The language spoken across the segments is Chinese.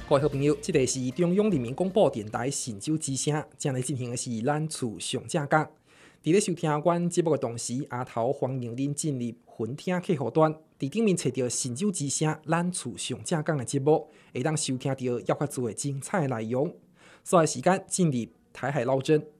各位好朋友，这里是中央人民广播电台神州之声，正在进行的是咱厝上正讲。在咧收听阮节目的同时，阿头欢迎您进入分听客户端，在顶面找到神州之声咱厝上正讲的节目，会当收听到要较多的精彩内容。所以时间进入台海捞针。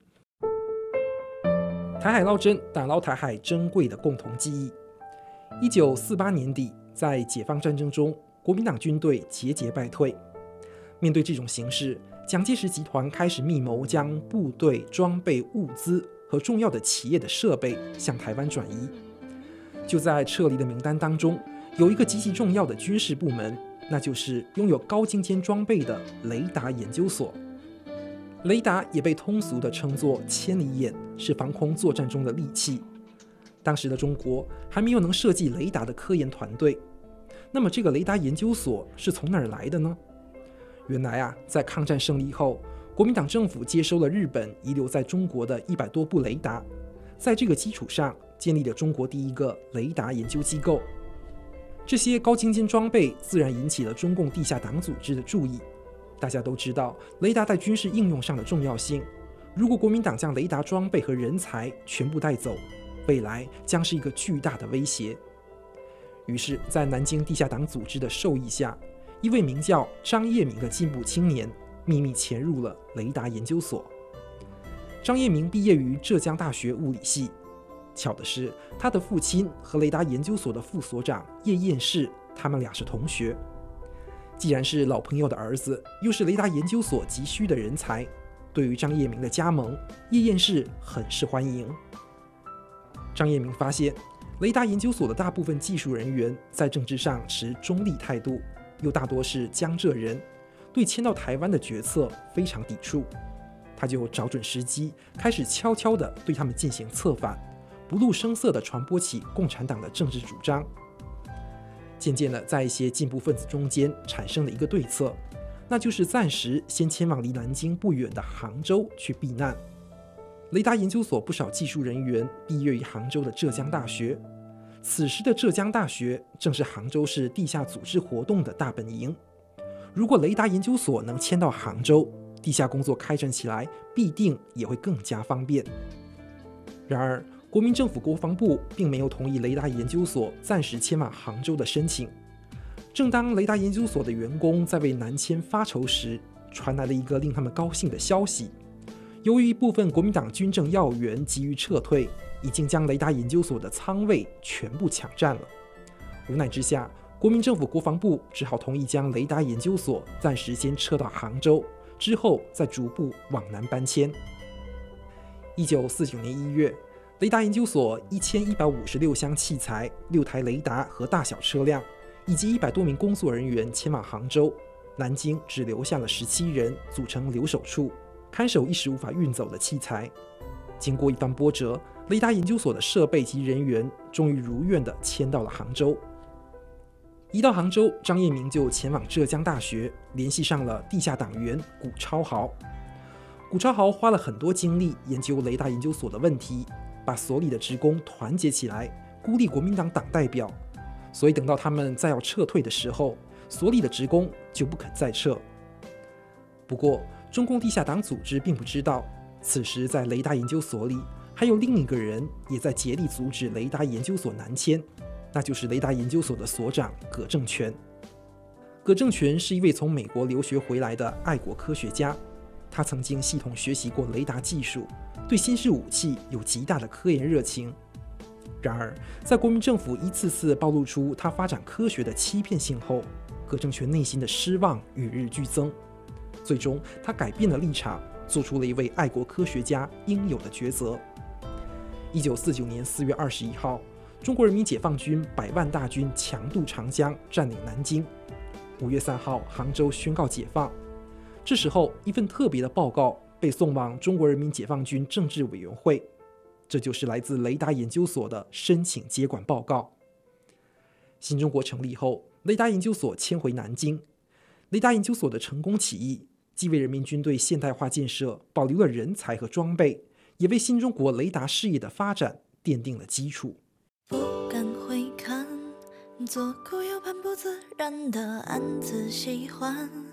台海捞针，打捞台海珍贵的共同记忆。1948年底，在解放战争中，国民党军队节节败退。面对这种形势，蒋介石集团开始密谋将部队、装备、物资和重要的企业的设备向台湾转移。就在撤离的名单当中，有一个极其重要的军事部门，那就是拥有高精尖装备的雷达研究所。雷达也被通俗地称作千里眼，是防空作战中的利器。当时的中国还没有能设计雷达的科研团队，那么这个雷达研究所是从哪儿来的呢？原来在抗战胜利后，国民党政府接收了日本遗留在中国的100多部雷达，在这个基础上建立了中国第一个雷达研究机构。这些高精尖装备自然引起了中共地下党组织的注意。大家都知道雷达在军事应用上的重要性，如果国民党将雷达装备和人才全部带走，未来将是一个巨大的威胁。于是，在南京地下党组织的授意下，一位名叫张业民的进步青年秘密潜入了雷达研究所。张业民毕业于浙江大学物理系，巧的是，他的父亲和雷达研究所的副所长叶彦士，他们俩是同学。既然是老朋友的儿子，又是雷达研究所急需的人才，对于张业民的加盟，叶彦士很是欢迎。张业民发现，雷达研究所的大部分技术人员在政治上持中立态度，又大多是江浙人，对迁到台湾的决策非常抵触。他就找准时机，开始悄悄地对他们进行策反，不露声色地传播起共产党的政治主张。渐渐的，在一些进步分子中间产生了一个对策，那就是暂时先迁往离南京不远的杭州去避难。雷达研究所不少技术人员毕业于杭州的浙江大学，此时的浙江大学正是杭州市地下组织活动的大本营。如果雷达研究所能迁到杭州，地下工作开展起来必定也会更加方便。然而，国民政府国防部并没有同意雷达研究所暂时迁往杭州的申请。正当雷达研究所的员工在为南迁发愁时，传来了一个令他们高兴的消息：由于一部分国民党军政要员急于撤退，已经将雷达研究所的舱位全部抢占了。无奈之下，国民政府国防部只好同意将雷达研究所暂时先撤到杭州，之后再逐步往南搬迁。1949年1月，雷达研究所1156箱器材、6台雷达和大小车辆，以及100多名工作人员迁往杭州。南京只留下了17人，组成留守处，看守一时无法运走的器材。经过一番波折，雷达研究所的设备及人员终于如愿地迁到了杭州。一到杭州，张业民就前往浙江大学，联系上了地下党员谷超豪。谷超豪花了很多精力研究雷达研究所的问题，把所里的职工团结起来，孤立国民党党代表。所以等到他们再要撤退的时候，所里的职工就不肯再撤。不过，中共地下党组织并不知道，此时在雷达研究所里还有另一个人也在竭力阻止雷达研究所南迁，那就是雷达研究所的所长葛正全。葛正全是一位从美国留学回来的爱国科学家，他曾经系统学习过雷达技术，对新式武器有极大的科研热情。然而，在国民政府一次次暴露出他发展科学的欺骗性后，葛正全内心的失望与日俱增。最终，他改变了立场，做出了一位爱国科学家应有的抉择。1949年4月21号，中国人民解放军100万大军强渡长江，占领南京。5月3号，杭州宣告解放。这时候，一份特别的报告被送往中国人民解放军政治委员会，这就是来自雷达研究所的申请接管报告。新中国成立后，雷达研究所迁回南京。雷达研究所的成功起义，既为人民军队现代化建设保留了人才和装备，也为新中国雷达事业的发展奠定了基础。 不敢回看，左顾右盼不自然的暗自喜欢。